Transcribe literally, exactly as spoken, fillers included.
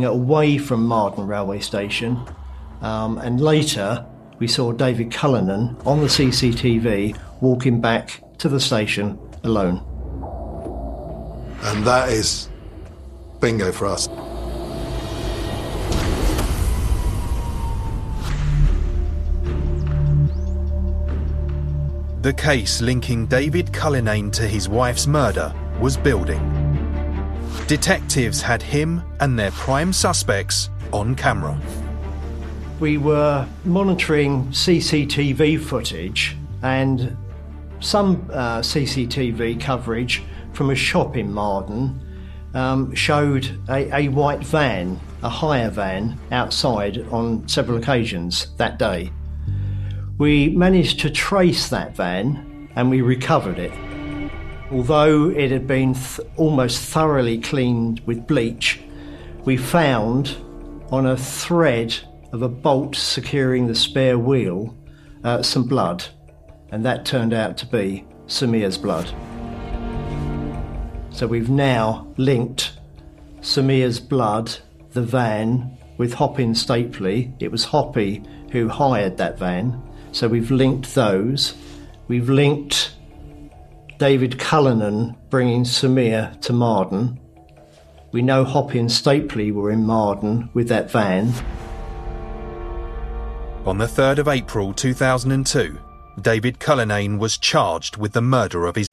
walking away from Marden railway station, um, and later we saw David Cullinan on the C C T V walking back to the station alone. And that is bingo for us. The case linking David Cullinane to his wife's murder was building. Detectives had him and their prime suspects on camera. We were monitoring C C T V footage and some uh, C C T V coverage from a shop in Marden um, showed a, a white van, a hire van, outside on several occasions that day. We managed to trace that van and we recovered it. Although it had been th- almost thoroughly cleaned with bleach, we found on a thread of a bolt securing the spare wheel uh, some blood, and that turned out to be Sameer's blood. So we've now linked Sameer's blood, the van, with Hoppin Stapley. It was Hoppy who hired that van. So we've linked those. We've linked David Cullinan bringing Sameer to Marden. We know Hoppy and Stapley were in Marden with that van. On the third of April two thousand two, David Cullinane was charged with the murder of his